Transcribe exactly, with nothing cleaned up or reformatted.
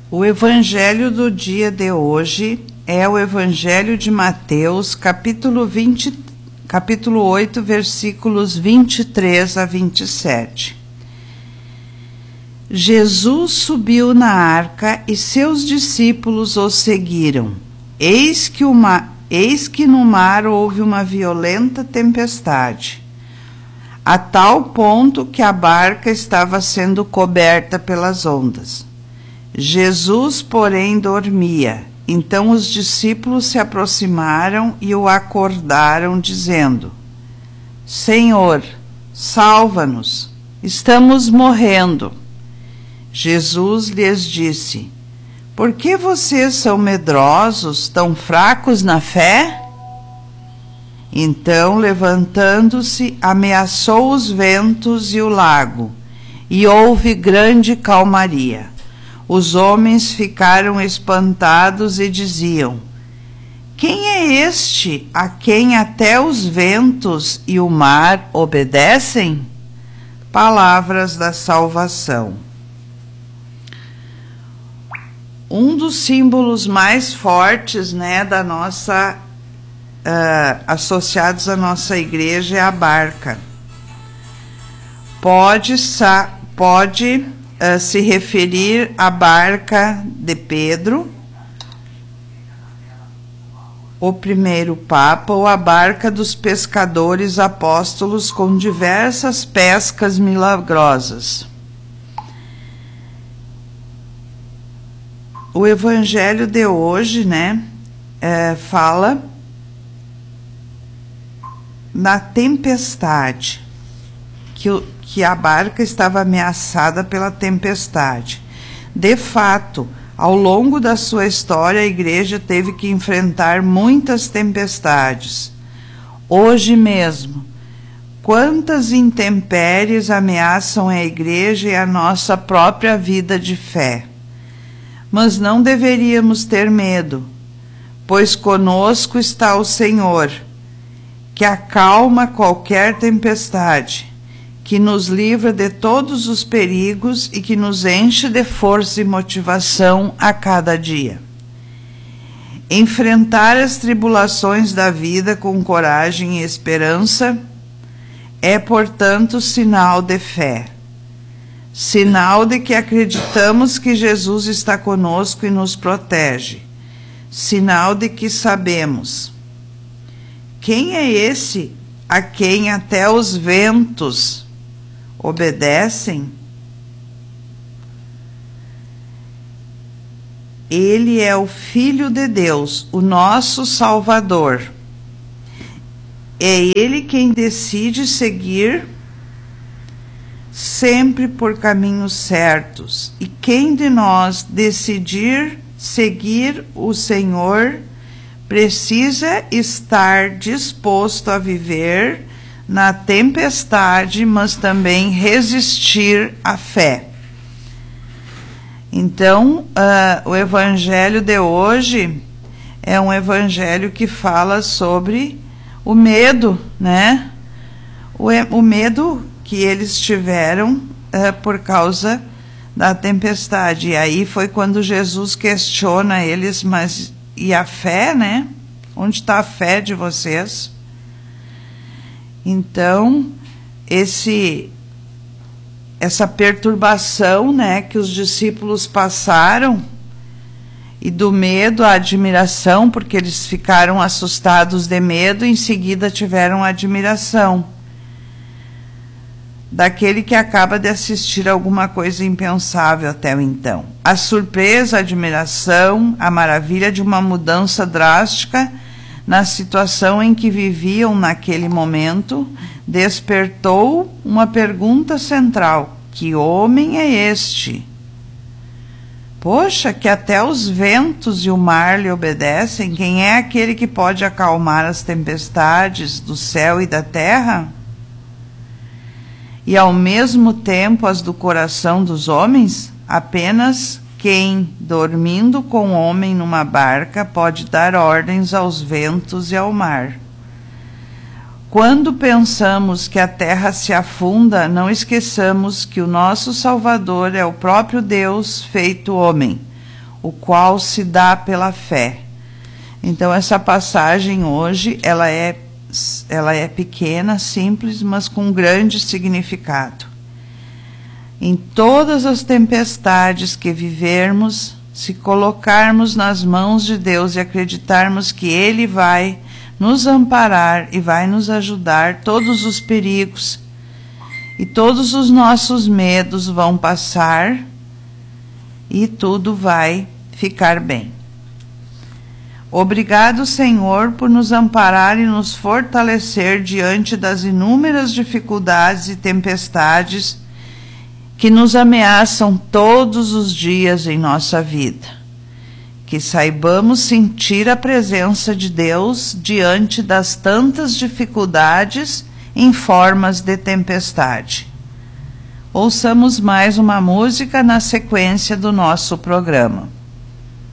O evangelho do dia de hoje é o evangelho de Mateus, capítulo vinte, capítulo oito, versículos vinte e três a vinte e sete. Jesus subiu na arca e seus discípulos o seguiram. Eis que, uma, eis que no mar houve uma violenta tempestade, a tal ponto que a barca estava sendo coberta pelas ondas. Jesus, porém, dormia. Então os discípulos se aproximaram e o acordaram, dizendo: Senhor, salva-nos, estamos morrendo. Jesus lhes disse: Por que vocês são medrosos, tão fracos na fé? Então, levantando-se, ameaçou os ventos e o lago, e houve grande calmaria. Os homens ficaram espantados e diziam: Quem é este a quem até os ventos e o mar obedecem? Palavras da salvação. Um dos símbolos mais fortes, né, da nossa uh, associados à nossa igreja é a barca. Pode sa pode uh, se referir à barca de Pedro, o primeiro Papa, ou à barca dos pescadores apóstolos com diversas pescas milagrosas. O evangelho de hoje, né, é, fala na tempestade, que, o, que a barca estava ameaçada pela tempestade. De fato, ao longo da sua história, a igreja teve que enfrentar muitas tempestades. Hoje mesmo, quantas intempéries ameaçam a igreja e a nossa própria vida de fé. Mas não deveríamos ter medo, pois conosco está o Senhor, que acalma qualquer tempestade, que nos livra de todos os perigos e que nos enche de força e motivação a cada dia. Enfrentar as tribulações da vida com coragem e esperança é, portanto, sinal de fé. Sinal de que acreditamos que Jesus está conosco e nos protege. Sinal de que sabemos: quem é esse a quem até os ventos obedecem? Ele é o Filho de Deus, o nosso Salvador. É Ele quem decide seguir sempre por caminhos certos. E quem de nós decidir seguir o Senhor precisa estar disposto a viver na tempestade, mas também resistir à fé. Então, uh, o evangelho de hoje é um evangelho que fala sobre o medo, né? O, o medo que eles tiveram uh, por causa da tempestade. E aí foi quando Jesus questiona eles: mas e a fé, né? Onde está a fé de vocês? Então, esse, essa perturbação, né, que os discípulos passaram, e do medo à admiração, porque eles ficaram assustados de medo, em seguida tiveram admiração daquele que acaba de assistir alguma coisa impensável até então. A surpresa, a admiração, a maravilha de uma mudança drástica na situação em que viviam naquele momento, despertou uma pergunta central: que homem é este? Poxa, que até os ventos e o mar lhe obedecem. Quem é aquele que pode acalmar as tempestades do céu e da terra? E ao mesmo tempo as do coração dos homens? Apenas quem, dormindo com o homem numa barca, pode dar ordens aos ventos e ao mar. Quando pensamos que a terra se afunda, não esqueçamos que o nosso Salvador é o próprio Deus feito homem, o qual se dá pela fé. Então essa passagem hoje, ela é, ela é pequena, simples, mas com grande significado. Em todas as tempestades que vivermos, se colocarmos nas mãos de Deus e acreditarmos que Ele vai nos amparar e vai nos ajudar, todos os perigos e todos os nossos medos vão passar e tudo vai ficar bem. Obrigado, Senhor, por nos amparar e nos fortalecer diante das inúmeras dificuldades e tempestades que nos ameaçam todos os dias em nossa vida. Que saibamos sentir a presença de Deus diante das tantas dificuldades em formas de tempestade. Ouçamos mais uma música na sequência do nosso programa.